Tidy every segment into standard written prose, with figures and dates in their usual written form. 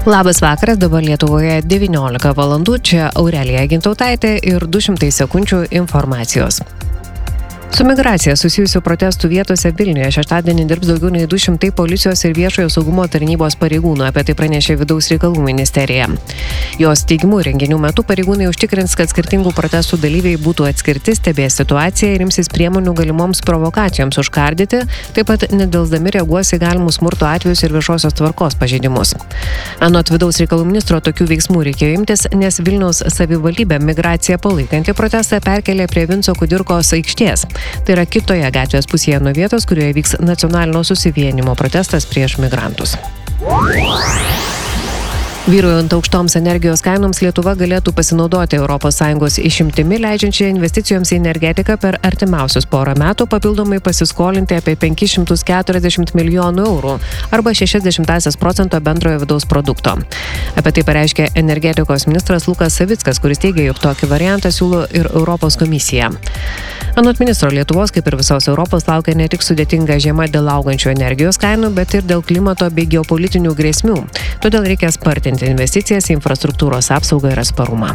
Labas vakaras, dabar Lietuvoje 19 valandų, čia Aurelija Gintautaitė ir 200 sekundžių informacijos. Su migracija susijusių protestų vietose Vilniuje šeštadienį dirbs daugiau nei 200 policijos ir viešojo saugumo tarnybos pareigūnų, apie tai pranešė Vidaus reikalų ministerija. Jos teigimu renginių metu pareigūnai užtikrins, kad skirtingų protestų dalyviai būtų atskirti, stebės situaciją ir imsis priemonių galimoms provokacijoms užkardyti, taip pat nedelsdami reaguos į galimus smurto atvejus ir viešosios tvarkos pažeidimus. Anot Vidaus reikalų ministro tokių veiksmų reikėjo imtis, nes Vilniaus savivaldybė migraciją palaikantį protestą perkelė prie Vinco Kudirkos aikštės. Tai yra kitoje gatvės pusėje nuo vietos, kurioje vyks nacionalinio susivienimo protestas prieš migrantus. Vyruojant aukštoms energijos kainoms, Lietuva galėtų pasinaudoti ES išimtimi, leidžiančią investicijoms į energetiką per artimiausius porą metų papildomai pasiskolinti apie 540 milijonų eurų arba 0,6% bendrojo vidaus produkto. Apie tai pareiškė energetikos ministras Lukas Savickas, kuris teigia, jog tokį variantą siūlo ir Europos komisija. Anot ministro, Lietuvos, kaip ir visos Europos, laukia ne tik sudėtinga žiema dėl augančių energijos kainų, bet ir dėl klimato bei geopolitinių grėsmių. Todėl reikia spartinti investicijas į infrastruktūros apsaugą ir atsparumą.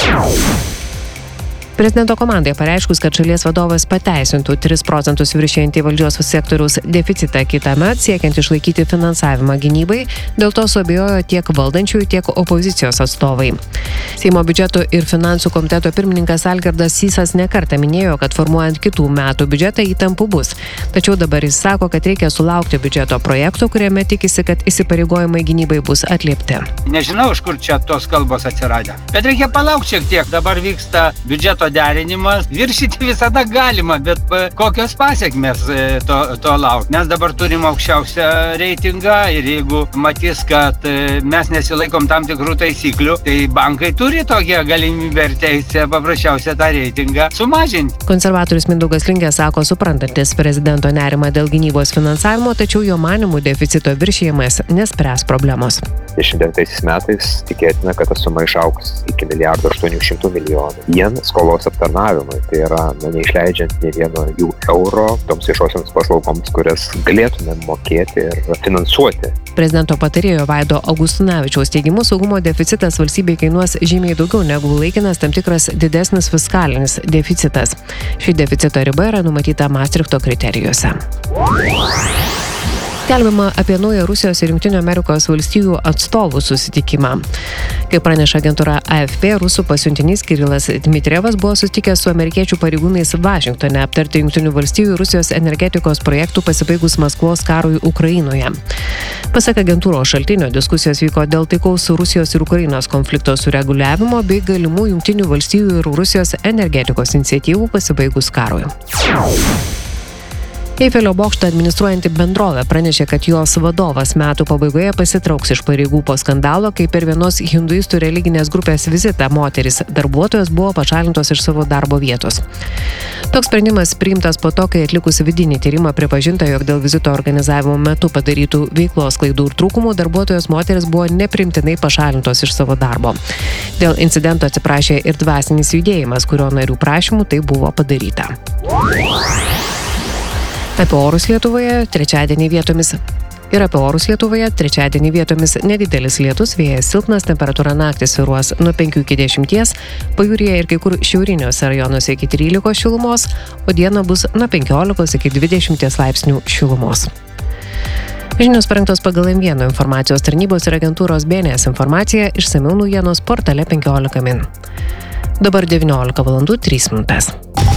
Prezidento komandai pareiškus, kad šalies vadovas pateisintų 3% viršijantį valdžios sektoriaus deficitą kitąmet, siekiant išlaikyti finansavimą gynybai, dėl to suabejojo tiek valdančiųjų, tiek opozicijos atstovai. Seimo biudžeto ir finansų komiteto pirmininkas Algirdas Sysas nekartą minėjo, kad formuojant kitų metų biudžetą įtampų bus. Tačiau dabar jis sako, kad reikia sulaukti biudžeto projekto, kuriame tikisi, kad įsipareigojimai gynybai bus atliepti. Nežinau, iš kur čia tos kalbos atsiradę. Bet reikia palaukti šiek tiek. Dabar vyksta biudžeto derinimas. Viršyti visada galima, bet kokios pasiekmes to laukti. Mes dabar turim aukščiausią reitingą ir jeigu matys, kad mes nesilaikom tam tikrų taisyklių, tai bankai turi tokią galimybę ir teisę paprasčiausią tą reitingą sumažinti. Konservatorius Mindaugas Lingė sako suprantantis prezidento nerimą dėl gynybos finansavimo, tačiau jo manimų deficito viršijimas nespręs problemos. 2029 metais tikėtina, kad ta suma išaugs iki 1,8 milijonų. Vien skolos aptarnavimui, tai yra neišleidžiant nė vieno jų euro toms viešosioms paslaugoms, kurias galėtume mokėti ir finansuoti. Prezidento patarėjo Vaido Augustinavičiaus teigimu, saugumo deficitas valstybei kainuos žymiai daugiau negu laikinas tam tikras didesnis fiskalinis deficitas. Ši deficito riba yra numatyta Maastrichto kriterijuose. Skelbiama apie naują Rusijos ir Jungtinių Amerikos valstijų atstovų susitikimą. Kaip praneša agentūra AFP, rusų pasiuntinys Kirilas Dmitrijevas buvo susitikęs su amerikiečių pareigūnais Vašingtone aptarti Jungtinių valstijų ir Rusijos energetikos projektų pasibaigus Maskvos karui Ukrainoje. Pasak agentūros šaltinio, diskusijos vyko dėl taikaus Rusijos ir Ukrainos konflikto sureguliavimo bei galimų Jungtinių valstijų ir Rusijos energetikos iniciatyvų pasibaigus karui. Eifelio bokštą administruojanti bendrovė pranešė, kad jos vadovas metų pabaigoje pasitrauks iš pareigų po skandalo, kai per vienos hinduistų religinės grupės vizitą moteris darbuotojos buvo pašalintos iš savo darbo vietos. Toks sprendimas priimtas po to, kai atlikus vidinį tyrimą pripažinta, jog dėl vizito organizavimo metu padarytų veiklos klaidų ir trūkumų darbuotojos moteris buvo nepriimtinai pašalintos iš savo darbo. Dėl incidento atsiprašė ir dvasinis judėjimas, kurio narių prašymų tai buvo padaryta. Apie orus Lietuvoje trečiadienį vietomis nedidelis lietus, vėjas silpnas, temperatūra naktį svyruos nuo 5 iki 10, pajūryje ir kai kur šiauriniuose rajonuose iki 13 šilumos, o dieną bus nuo 15 iki 20 laipsnių šilumos. Žinios parengtos pagal M1 informacijos tarnybos ir agentūros BNS informacija, išsamiau naujienos portale 15 min. Dabar 19 valandų 3 minutės.